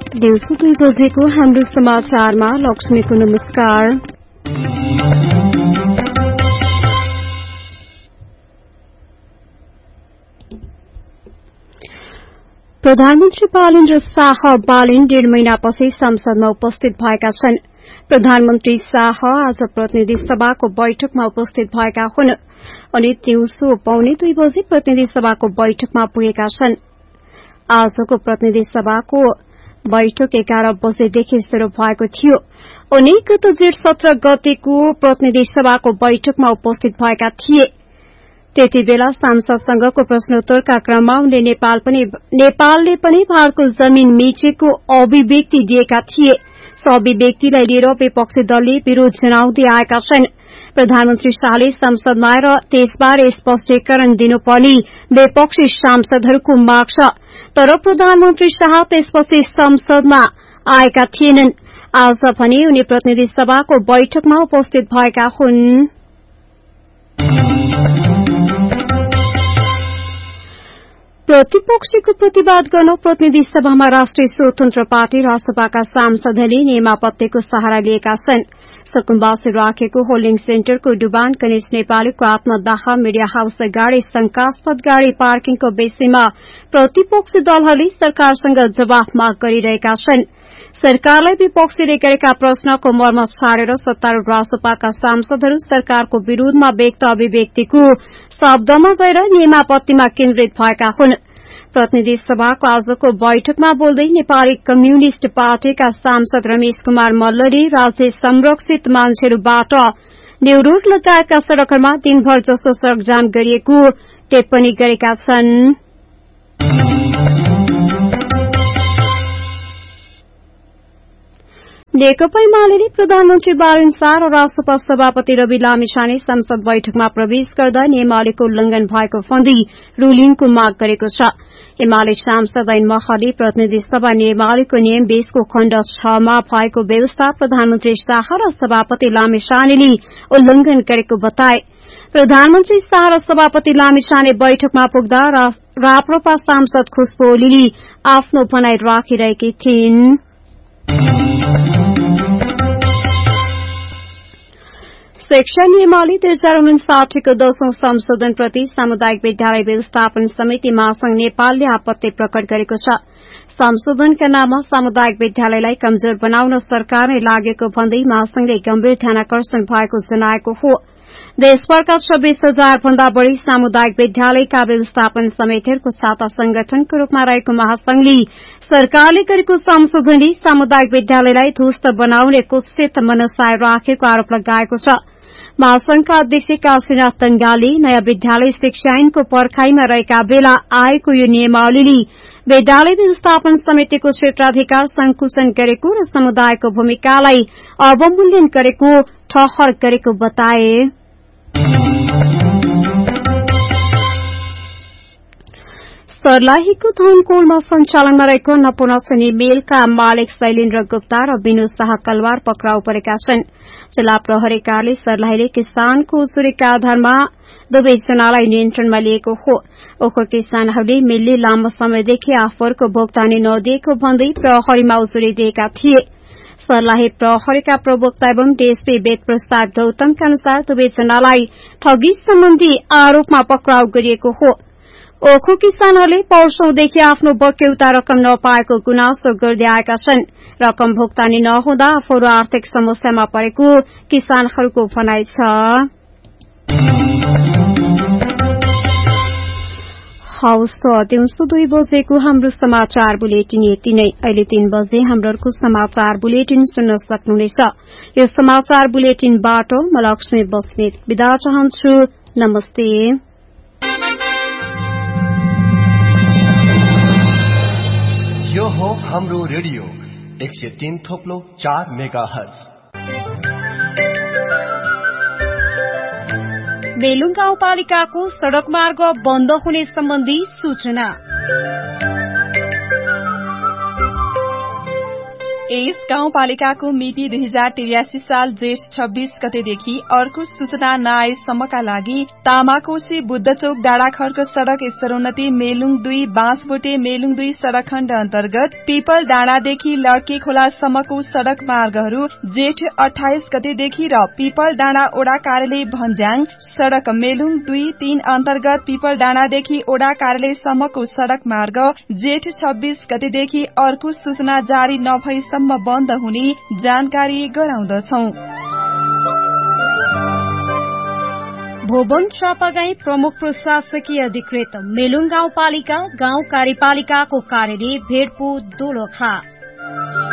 दिउँसो 2 बजेको हाम्रो समाचारमा लक्ष्मीको नमस्कार। प्रधानमन्त्री बालेन्द्र शाह बालेन 1.5 महिनापछि संसदमा उपस्थित भएका छन्। प्रधानमन्त्री शाह आज प्रतिनिधि सभाको बैठकमा उपस्थित भएका हुन् अनि दिउँसो 1:45 बजे प्रतिनिधि सभाको बैठकमा पुगेका छन्। आजको प्रतिनिधि सभाको बैठक 11 बजेदेखि शुरू भएको थियो अनि गत जेठ 17 गतेको प्रतिनिधि सभाको बैठकमा उपस्थित भएका थिए। त्यति बेला सांसदसँगको प्रश्नोत्तरका क्रममा उनले नेपालले पनि भारतको जमीन मिचेको अभिव्यक्ति दिएका थिए। सो अभिव्यक्तिलाई लिएर विपक्षी दलले विरोध जनाउँदै आएका छन्। प्रधानमन्त्री शाहले संसदमा आएर त्यसबारे स्पष्टीकरण दिनुपर्ने विपक्षी सांसदहरूको माग छ, तर प्रधानमन्त्री शाह त्यसपछि संसदमा आएका थिएनन्। आज भने उनी प्रतिनिधि सभाको बैठकमा उपस्थित भएका हुन्। प्रतिपक्षको प्रतिवाद गर्न प्रतिनिधि सभामा राष्ट्रिय स्वतन्त्र पार्टी रासपाका सांसदहरूले नियमापत्यको सहारा लिएका छन्। सुकुम्बासी राखेको होल्डिङ सेन्टरको डुबान गणेश नेपालीको आत्मदाह मीडिया हाउस अगाडि शंकास्पद गाड़ी पार्किङको विषयमा प्रतिपक्षी दलहरूले सरकारसँग जवाफ माग गरिरहेका छन्। सरकारलाई विपक्षीले गरेका प्रश्नको मर्म छाडेर सत्तारूढ़ रासपाका सांसदहरू सरकारको विरूद्धमा व्यक्त अभिव्यक्तिको शब्दमा गएर नियमापत्तिमा केन्द्रित भएका हुन्। प्रतिनिधि सभाको आजको बैठकमा बोल्दै नेपाली कम्युनिष्ट पार्टीका सांसद रमेश कुमार मल्लले राज्य संरक्षित मान्छेहरूबाट न्यूरोड लगायतका सड़कहरूमा दिनभर जसो सड़क जाम गरिएको टिप्पणी गरेका छन्। नेकपा एमाले प्रधानमन्त्री बालेन शाह र रासपा सभापति रवि लामिछाने संसद बैठकमा प्रवेश गर्दा नियमावलीको उल्लंघन भएको भन्दै रूलिङको माग गरेको छ। एमाले सांसद ऐन महले प्रतिनिधि सभा नियमावलीको नियम 20 को खण्ड 6 मा भएको व्यवस्था प्रधानमन्त्री शाह र सभापति लामिछानेले उल्लंघन गरेको बताए। प्रधानमन्त्री शाह र सभापति लामिछाने बैठकमा पुग्दा राप्रपा सांसद खुशबु ओलीले आफ्नो भनाई राखिरहेकी थिइन्। शिक्षा नियमावली 2059 को 10औं संशोधनप्रति सामुदायिक विद्यालय व्यवस्थापन समिति महासंघ नेपालले आपत्ति प्रकट गरेको छ। संशोधनका नाममा सामुदायिक विद्यालयलाई कमजोर बनाउन सरकार नै लागेको भन्दै महासंघले गम्भीर ध्यानाकर्षण भएको जनाएको हो। देशभरका 26,000 भन्दा बढ़ी सामुदायिक विद्यालयका व्यवस्थापन समितिहरूको साता संगठनको रूपमा रहेको महासंघले सरकारले गरेको संशोधनले सामुदायिक विद्यालयलाई ध्वस्त बनाउने कुत्सित मनसाय राखेको आरोप लगाएको छ। महासंघका अध्यक्ष काशीनाथ तंगालले नयाँ विद्यालय शिक्षा ऐनको पर्खाईमा रहेका बेला आएको यो नियमावलीले विद्यालय व्यवस्थापन समितिको क्षेत्राधिकार संकुचन गरेको र समुदायको भूमिकालाई अवमूल्यन गरेको ठहर गरेको बताए। सर्लाहीको धनकोलमा सञ्चालनमा रहेको नपुनसनी मेलका मालिक शैलेन्द्र गुप्ता र विनु शाह कलवार पक्राउ परेका छन्। जिल्ला प्रहरी कार्यालय सर्लाहीले किसानको उजुरीका आधारमा दुवैजनालाई नियन्त्रणमा लिएको हो। उक्त किसानहरूले मिलले लामो समयदेखि आफूहरूको भुक्तानी नदिएको भन्दै प्रहरीमा उजुरी दिएका थिए। सर्लाही प्रहरीका प्रवक्ता एवं डीएसपी वेद प्रसाद गौतमका अनुसार दुवैजनालाई ठगी सम्बन्धी आरोपमा पक्राउ गरिएको हो। ओखो किसानहरूले वर्षौंदेखि आफ्नो बक्यौता रकम नपाएको गुनासो गर्दै आएका छन्। रकम भुक्तानी नहुँदा आफूहरू आर्थिक समस्यामा परेको किसानहरूको भनाइ छ। हवस् त दिउँसो 2 बजेको हाम्रो समाचार बुलेटिन यति नै। अहिले 3 बजे हाम्रो अर्को समाचार बुलेटिन सुन्न सक्नुहुनेछ। यो समाचार बुलेटिनबाट म लक्ष्मी बस्नेत बिदा चाहन्छु। नमस्ते। यो हो हाम्रो रेडियो 103.4 मेगाहर्ज। बेलुङ गाउँपालिकाको सड़क मार्ग बन्द हुने सम्बन्धी सूचना। यस गाउँपालिकाको मिति 2083 साल जेठ 26 गतेदेखि अर्को सूचना नआएसम्मका लागि तामाकोशी बुद्धचोक डाँडाखर्क सड़क स्तरोन्नति मेलुङ 2 बाँसबोटे मेलुङ 2 सड़क खण्ड अन्तर्गत पिपल डाँडादेखि लड्के खोलासम्मको सड़क मार्गहरू जेठ 28 गतेदेखि र पिपल डाँडा ओडा कार्यालय भन्ज्याङ सड़क मेलुङ 2-3 अन्तर्गत पिपल डाँडादेखि ओडा कार्यालयसम्मको सड़क मार्ग जेठ 26 गतेदेखि अर्को सूचना जारी नभएसम्म बन्द हुने जानकारी गराउँदछौ। भोबन चापागाई प्रमुख प्रशासकीय अधिकृत मेलुङ गाउँपालिका गाउँ कार्यपालिकाको कार्यालय भेडपु दोलखा।